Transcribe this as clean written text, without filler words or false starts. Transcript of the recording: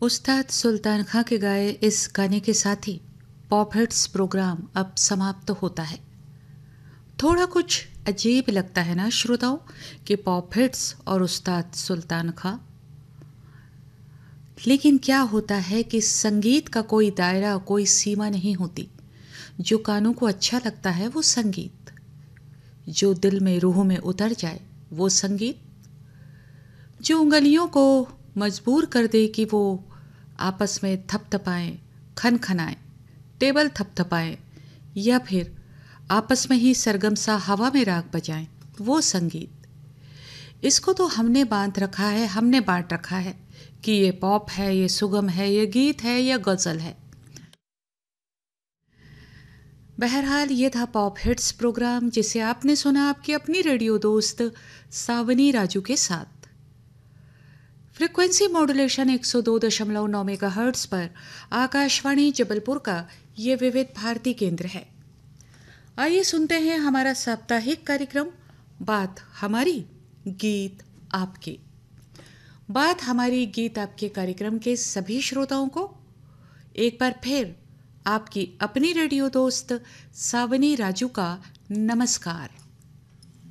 उस्ताद सुल्तान खां के गाए इस गाने के साथ ही पॉप हिट्स प्रोग्राम अब समाप्त होता है। थोड़ा कुछ अजीब लगता है ना श्रोताओं कि पॉप हिट्स और उस्ताद सुल्तान खां, लेकिन क्या होता है कि संगीत का कोई दायरा, कोई सीमा नहीं होती। जो कानों को अच्छा लगता है वो संगीत, जो दिल में रूह में उतर जाए वो संगीत, जो उंगलियों को मजबूर कर दे कि वो आपस में थपथपाएं, खनखनाएं, टेबल थपथपाएं या फिर आपस में ही सरगम सा हवा में राग बजाएं, वो संगीत। इसको तो हमने बांट रखा है कि ये पॉप है, ये सुगम है, ये गीत है या गज़ल है। बहरहाल ये था पॉप हिट्स प्रोग्राम, जिसे आपने सुना आपकी अपनी रेडियो दोस्त सावनी राजू के साथ। फ्रीक्वेंसी मॉड्यूलेशन 102.9 मेगाहर्ट्ज़ पर आकाशवाणी जबलपुर का ये विविध भारती केंद्र है। आइए सुनते हैं हमारा साप्ताहिक कार्यक्रम बात हमारी गीत आपके। बात हमारी गीत आपके कार्यक्रम के सभी श्रोताओं को एक बार फिर आपकी अपनी रेडियो दोस्त सावनी राजू का नमस्कार।